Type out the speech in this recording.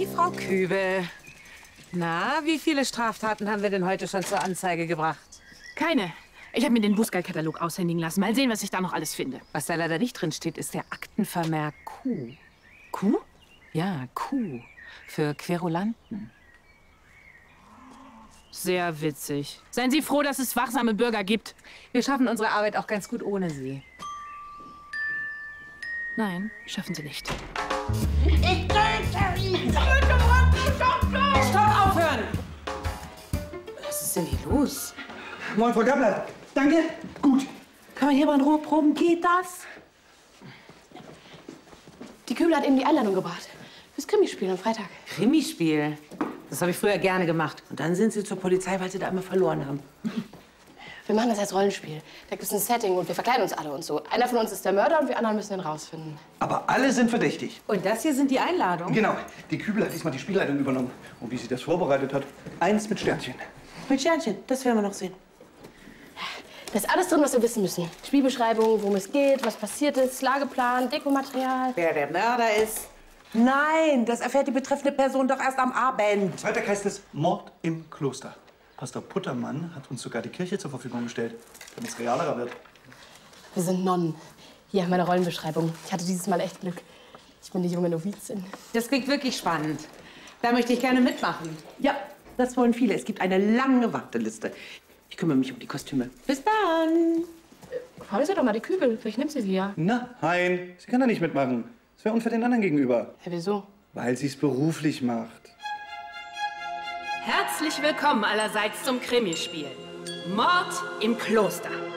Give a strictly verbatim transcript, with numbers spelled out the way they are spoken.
die Frau Kübel. Na, wie viele Straftaten haben wir denn heute schon zur Anzeige gebracht? Keine. Ich habe mir den Bußgeldkatalog aushändigen lassen. Mal sehen, was ich da noch alles finde. Was da leider nicht drin steht, ist der Aktenvermerk Q. Kuh? Ja, Q. Für Querulanten. Sehr witzig. Seien Sie froh, dass es wachsame Bürger gibt. Wir schaffen unsere Arbeit auch ganz gut ohne Sie. Nein, schaffen Sie nicht. Ich töte ihn! Stopp, aufhören! Was ist denn hier los? Moin, Frau Gabbler. Danke. Gut. Kann man hier mal in Ruhe proben? Geht das? Die Kübel hat eben die Einladung gebracht. Fürs Krimispiel am Freitag. Krimispiel? Das habe ich früher gerne gemacht. Und dann sind Sie zur Polizei, weil Sie da immer verloren haben. Wir machen das als Rollenspiel. Da gibt es ein Setting und wir verkleiden uns alle und so. Einer von uns ist der Mörder und wir anderen müssen ihn rausfinden. Aber alle sind verdächtig. Und das hier sind die Einladungen? Genau. Die Kübel hat diesmal die Spielleitung übernommen. Und wie sie das vorbereitet hat, eins mit Sternchen. Mit Sternchen, das werden wir noch sehen. Da ist alles drin, was wir wissen müssen. Spielbeschreibung, worum es geht, was passiert ist, Lageplan, Dekomaterial. Wer der Mörder ist? Nein, das erfährt die betreffende Person doch erst am Abend. Freitag heißt es Mord im Kloster. Pastor Puttermann hat uns sogar die Kirche zur Verfügung gestellt, damit es realerer wird. Wir sind Nonnen. Hier meine Rollenbeschreibung. Ich hatte dieses Mal echt Glück. Ich bin die junge Novizin. Das klingt wirklich spannend. Da möchte ich gerne mitmachen. Ja, das wollen viele. Es gibt eine lange Warteliste. Ich kümmere mich um die Kostüme. Bis dann. Fragen Sie doch mal die Kübel. Vielleicht nimmt sie sie ja. Nein, sie kann da nicht mitmachen. Das wäre unfair den anderen gegenüber. Ja, wieso? Weil sie es beruflich macht. Herzlich willkommen allerseits zum Krimispiel. Mord im Kloster.